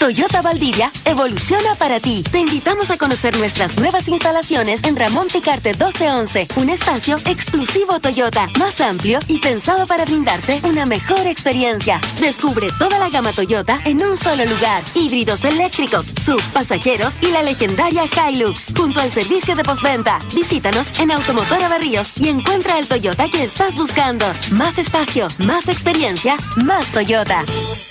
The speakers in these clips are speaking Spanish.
Toyota Valdivia evoluciona para ti. Te invitamos a conocer nuestras nuevas instalaciones en Ramón Picarte 1211, un espacio exclusivo Toyota, más amplio y pensado para brindarte una mejor experiencia. Descubre toda la gama Toyota en un solo lugar. Híbridos eléctricos, SUV, pasajeros y la legendaria Hilux. Junto al servicio de postventa. Visítanos en Automotora Barríos y encuentra el Toyota que estás buscando. Más espacio, más experiencia, más Toyota.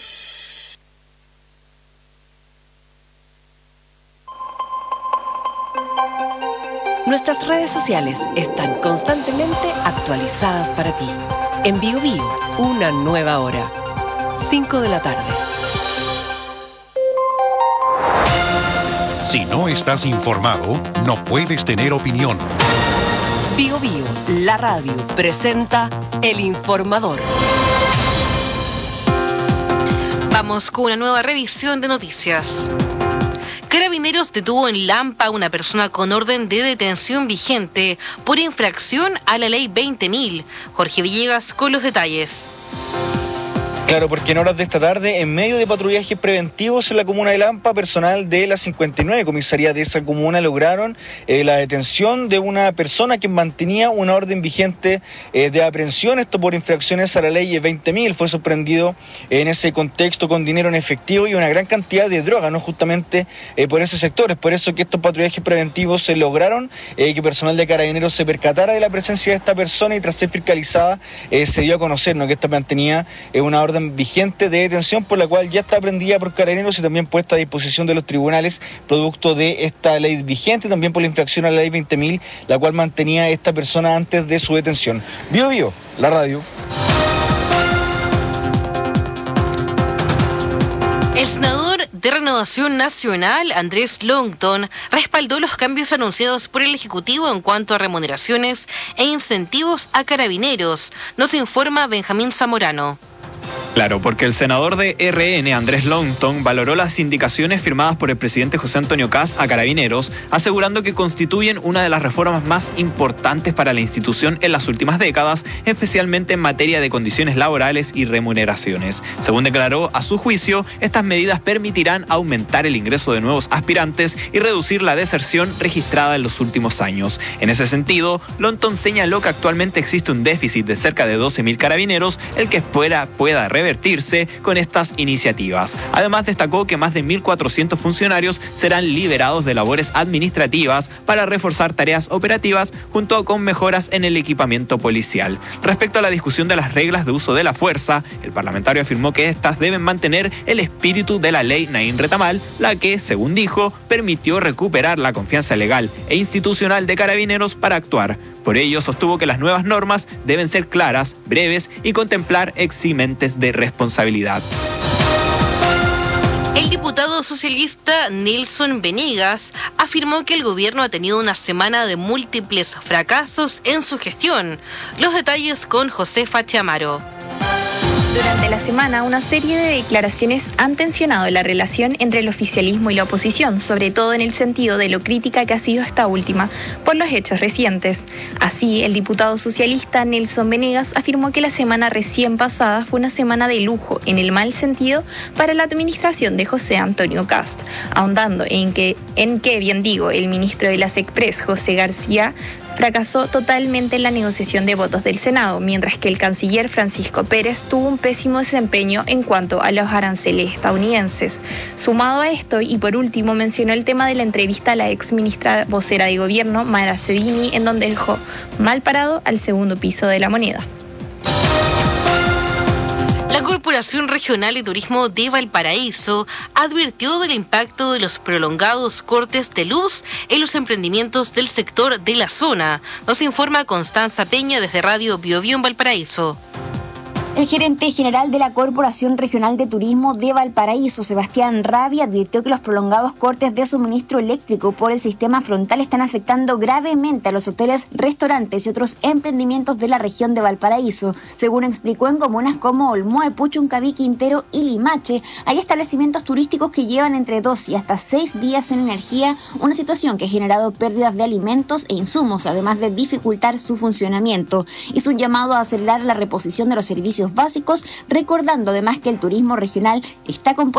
Nuestras redes sociales están constantemente actualizadas para ti. En BioBio, una nueva hora. 5 de la tarde. Si no estás informado, no puedes tener opinión. BioBio, la radio, presenta El Informador. Vamos con una nueva revisión de noticias. Carabineros detuvo en Lampa a una persona con orden de detención vigente por infracción a la ley 20.000. Jorge Villegas con los detalles. Claro, porque en horas de esta tarde, en medio de patrullajes preventivos en la comuna de Lampa, personal de la 59 comisaría de esa comuna lograron la detención de una persona que mantenía una orden vigente de aprehensión, esto por infracciones a la ley 20.000. Fue sorprendido en ese contexto con dinero en efectivo y una gran cantidad de droga, ¿no? Justamente por ese sector. Es por eso que estos patrullajes preventivos se lograron que personal de Carabineros se percatara de la presencia de esta persona y tras ser fiscalizada se dio a conocer, ¿no?, que esta mantenía una orden vigente de detención por la cual ya está prendida por Carabineros y también puesta a disposición de los tribunales producto de esta ley vigente, también por la infracción a la ley 20.000, la cual mantenía esta persona antes de su detención. BioBio, la radio. El senador de Renovación Nacional, Andrés Longton, respaldó los cambios anunciados por el Ejecutivo en cuanto a remuneraciones e incentivos a carabineros. Nos informa Benjamín Zamorano. Claro, porque el senador de RN, Andrés Longton, valoró las indicaciones firmadas por el presidente José Antonio Kast a Carabineros, asegurando que constituyen una de las reformas más importantes para la institución en las últimas décadas, especialmente en materia de condiciones laborales y remuneraciones. Según declaró, a su juicio, estas medidas permitirán aumentar el ingreso de nuevos aspirantes y reducir la deserción registrada en los últimos años. En ese sentido, Longton señaló que actualmente existe un déficit de cerca de 12.000 carabineros, el que pueda revertirse con estas iniciativas. Además, destacó que más de 1.400 funcionarios serán liberados de labores administrativas para reforzar tareas operativas junto con mejoras en el equipamiento policial. Respecto a la discusión de las reglas de uso de la fuerza, el parlamentario afirmó que estas deben mantener el espíritu de la ley Naín Retamal, la que, según dijo, permitió recuperar la confianza legal e institucional de Carabineros para actuar. Por ello, sostuvo que las nuevas normas deben ser claras, breves y contemplar eximentes de responsabilidad. El diputado socialista Nelson Venegas afirmó que el gobierno ha tenido una semana de múltiples fracasos en su gestión. Los detalles con Josefa Chamaro. Durante la semana, una serie de declaraciones han tensionado la relación entre el oficialismo y la oposición, sobre todo en el sentido de lo crítica que ha sido esta última por los hechos recientes. Así, el diputado socialista Nelson Venegas afirmó que la semana recién pasada fue una semana de lujo, en el mal sentido, para la administración de José Antonio Kast, ahondando en que el ministro de la SECPRES, José García, fracasó totalmente en la negociación de votos del Senado, mientras que el canciller Francisco Pérez tuvo un pésimo desempeño en cuanto a los aranceles estadounidenses. Sumado a esto, y por último, mencionó el tema de la entrevista a la ex ministra vocera de gobierno, Mara Cedini, en donde dejó mal parado al segundo piso de la moneda. La Corporación Regional de Turismo de Valparaíso advirtió del impacto de los prolongados cortes de luz en los emprendimientos del sector de la zona. Nos informa Constanza Peña desde Radio BioBio en Valparaíso. El gerente general de la Corporación Regional de Turismo de Valparaíso, Sebastián Rabi, advirtió que los prolongados cortes de suministro eléctrico por el sistema frontal están afectando gravemente a los hoteles, restaurantes y otros emprendimientos de la región de Valparaíso. Según explicó, en comunas como Olmué, Puchuncaví, Quintero y Limache hay establecimientos turísticos que llevan entre 2 y hasta 6 días sin energía, una situación que ha generado pérdidas de alimentos e insumos, además de dificultar su funcionamiento. Hizo un llamado a acelerar la reposición de los servicios básicos, recordando además que el turismo regional está compuesto